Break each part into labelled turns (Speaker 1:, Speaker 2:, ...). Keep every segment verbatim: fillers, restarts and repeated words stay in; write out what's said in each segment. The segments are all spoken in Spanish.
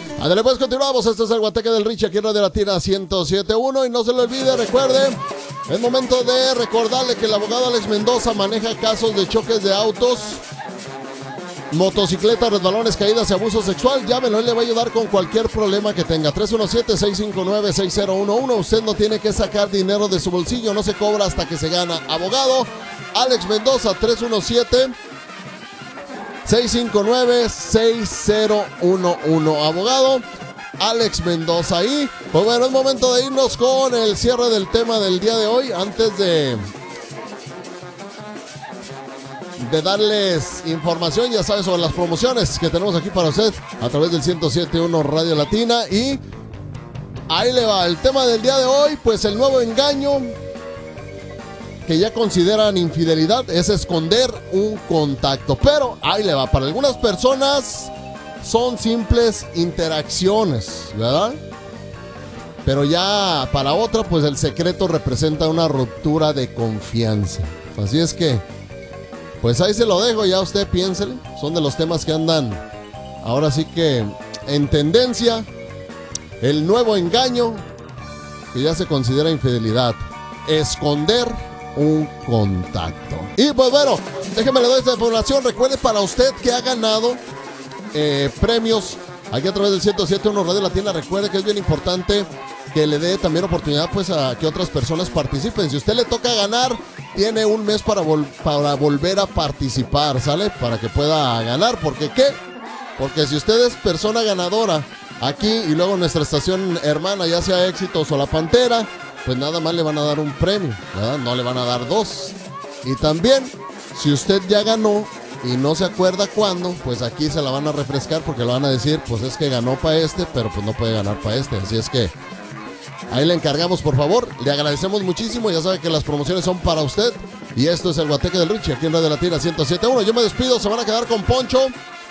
Speaker 1: Adelante, pues continuamos. Este es el Guateque del Richie aquí en Radio Latina ciento siete punto uno. Y no se le olvide, recuerde, es momento de recordarle que el abogado Alex Mendoza maneja casos de choques de autos, motocicletas, resbalones, caídas y abuso sexual. Llámenlo, él le va a ayudar con cualquier problema que tenga. tres uno siete, seis cinco nueve, seis cero uno uno. Usted no tiene que sacar dinero de su bolsillo, no se cobra hasta que se gana. Abogado Alex Mendoza, tres uno siete, seis cinco nueve, seis cero uno uno. Abogado Alex Mendoza. Y pues bueno, es momento de irnos con el cierre del tema del día de hoy. Antes de de darles información, ya sabes, sobre las promociones que tenemos aquí para usted a través del ciento siete punto uno Radio Latina. Y ahí le va el tema del día de hoy. Pues el nuevo engaño que ya consideran infidelidad es esconder un contacto. Pero ahí le va, para algunas personas son simples interacciones, ¿verdad? Pero ya para otra, pues el secreto representa una ruptura de confianza. Así es que pues ahí se lo dejo, ya usted piénsele. Son de los temas que andan ahora sí que en tendencia. El nuevo engaño que ya se considera infidelidad: esconder un contacto. Y pues bueno, déjeme le doy esta información. Recuerde, para usted que ha ganado eh, premios aquí a través del ciento siete punto uno Radio Latina, recuerde que es bien importante que le dé también oportunidad pues a que otras personas participen. Si a usted le toca ganar, tiene un mes para, vol- para volver a participar, ¿sale? Para que pueda ganar. ¿Por qué qué? Porque si usted es persona ganadora aquí y luego nuestra estación hermana, ya sea Éxitos o La Pantera, pues nada más le van a dar un premio, ¿verdad? No le van a dar dos. Y también, si usted ya ganó y no se acuerda cuándo, pues aquí se la van a refrescar, porque le van a decir, pues es que ganó para este, pero pues no puede ganar para este. Así es que ahí le encargamos, por favor. Le agradecemos muchísimo. Ya sabe que las promociones son para usted. Y esto es el Guateque del Richie aquí en Radio Latina ciento siete punto uno. Yo me despido. Se van a quedar con Poncho.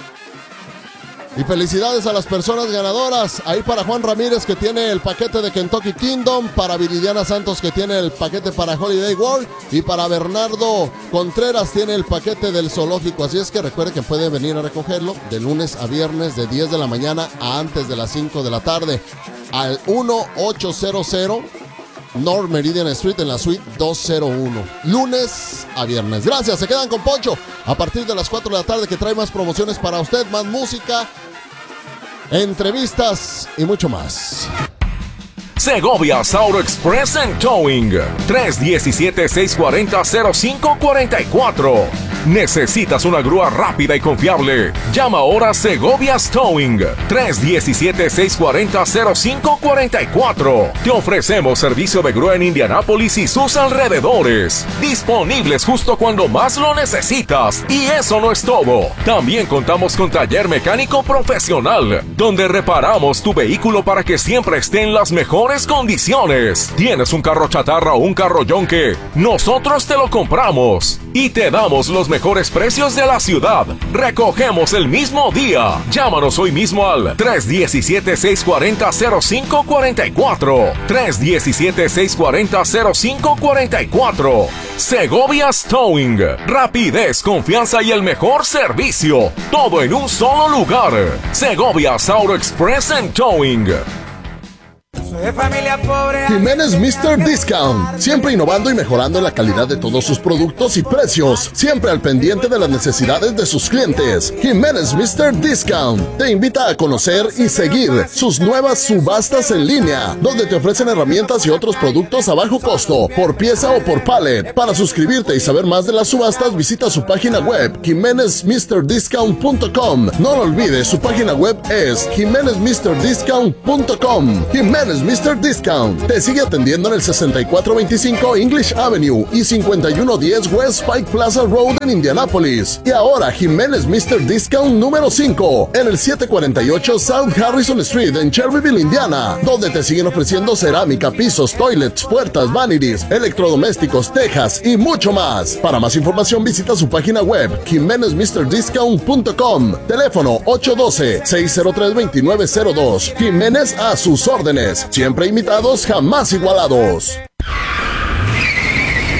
Speaker 1: Y felicidades a las personas ganadoras. Ahí para Juan Ramírez, que tiene el paquete de Kentucky Kingdom. Para Viridiana Santos, que tiene el paquete para Holiday World. Y para Bernardo Contreras, tiene el paquete del zoológico. Así es que recuerde que puede venir a recogerlo de lunes a viernes, de diez de la mañana a antes de las cinco de la tarde. Al dieciocho cero North Meridian Street en la suite doscientos uno. Lunes a viernes. Gracias, se quedan con Poncho a partir de las cuatro de la tarde, que trae más promociones para usted, más música, entrevistas y mucho más.
Speaker 2: Segovia's Auto Express and Towing. tres uno siete, seis cuatro cero, cero cinco cuatro cuatro. ¿Necesitas una grúa rápida y confiable? Llama ahora a Segovia's Towing. tres uno siete, seis cuatro cero, cero cinco cuatro cuatro. Te ofrecemos servicio de grúa en Indianápolis y sus alrededores. Disponibles justo cuando más lo necesitas. Y eso no es todo. También contamos con taller mecánico profesional, donde reparamos tu vehículo para que siempre esté en las mejores condiciones. ¿Tienes un carro chatarra o un carro yonque? Nosotros te lo compramos y te damos los mejores precios de la ciudad. Recogemos el mismo día. Llámanos hoy mismo al tres uno siete, seis cuatro cero, cero cinco cuatro cuatro. tres uno siete, seis cuatro cero, cero cinco cuatro cuatro. Segovia's Towing. Rapidez, confianza y el mejor servicio. Todo en un solo lugar. Segovia's Auto Express and Towing.
Speaker 3: Jiménez mister Discount, siempre innovando y mejorando la calidad de todos sus productos y precios, siempre al pendiente de las necesidades de sus clientes. Jiménez mister Discount te invita a conocer y seguir sus nuevas subastas en línea, donde te ofrecen herramientas y otros productos a bajo costo, por pieza o por pallet. Para suscribirte y saber más de las subastas, visita su página web jiménez mister discount punto com. No lo olvides, su página web es jiménez mister discount punto com. Jiménez mister Discount te sigue atendiendo en el sesenta y cuatro veinticinco English Avenue y cincuenta y uno diez West Pike Plaza Road en Indianápolis. Y ahora Jiménez mister Discount número cinco en el setecientos cuarenta y ocho South Harrison Street en Shelbyville, Indiana, donde te siguen ofreciendo cerámica, pisos, toilets, puertas, vanities, electrodomésticos, tejas y mucho más. Para más información visita su página web jiménez mister discount punto com. Teléfono ocho uno dos, seis cero tres, dos nueve cero dos. Jiménez a sus órdenes. Siempre imitados, jamás igualados.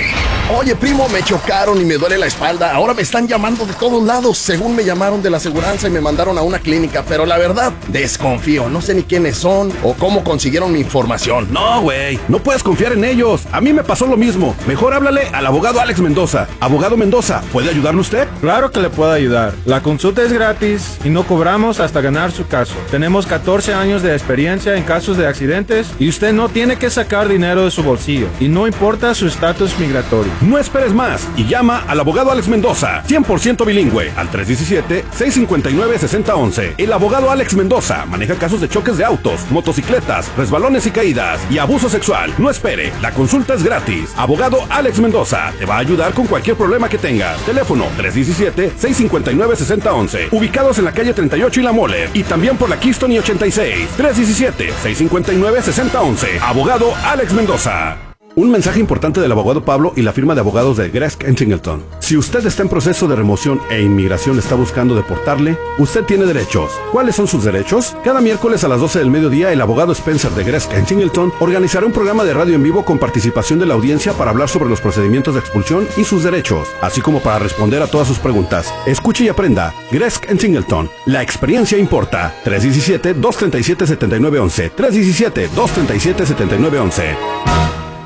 Speaker 3: Oye, primo, me chocaron y me duele la espalda. Ahora me están llamando de todos lados. Según me llamaron de la aseguranza y me mandaron a una clínica. Pero la verdad, desconfío. No sé ni quiénes son o cómo consiguieron mi información.
Speaker 4: No, güey. No puedes confiar en ellos. A mí me pasó lo mismo. Mejor háblale al abogado Alex Mendoza. Abogado Mendoza, ¿puede ayudarle usted?
Speaker 5: Claro que le puedo ayudar. La consulta es gratis y no cobramos hasta ganar su caso. Tenemos catorce años de experiencia en casos de accidentes y usted no tiene que sacar dinero de su bolsillo. Y no importa su estatus migratorio.
Speaker 4: No esperes más y llama al abogado Alex Mendoza, cien por ciento bilingüe, al tres uno siete, seis cinco nueve, seis cero uno uno. El abogado Alex Mendoza maneja casos de choques de autos, motocicletas, resbalones y caídas y abuso sexual. No espere, la consulta es gratis. Abogado Alex Mendoza te va a ayudar con cualquier problema que tengas. Teléfono tres uno siete, seis cinco nueve, seis cero uno uno. Ubicados en la calle treinta y ocho y La Mole y también por la Keystone y ochenta y seis. tres uno siete, seis cinco nueve, seis cero uno uno. Abogado Alex Mendoza. Un mensaje importante del abogado Pablo y la firma de abogados de Gresk and Singleton. Si usted está en proceso de remoción e inmigración está buscando deportarle, usted tiene derechos. ¿Cuáles son sus derechos? Cada miércoles a las doce del mediodía, el abogado Spencer de Gresk and Singleton organizará un programa de radio en vivo con participación de la audiencia para hablar sobre los procedimientos de expulsión y sus derechos, así como para responder a todas sus preguntas. Escuche y aprenda. Gresk and Singleton. La experiencia importa. tres uno siete, dos tres siete, siete nueve uno uno. tres uno siete, dos tres siete, siete nueve uno uno.